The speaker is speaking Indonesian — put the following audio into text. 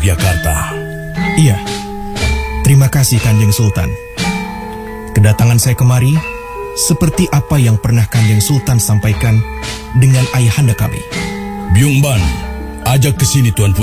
Yogyakarta. Iya, terima kasih Kanjeng Sultan. Kedatangan saya kemari seperti apa yang pernah Kanjeng Sultan sampaikan dengan ayahanda kami. Byung Ban, ajak ke sini Tuan Putri.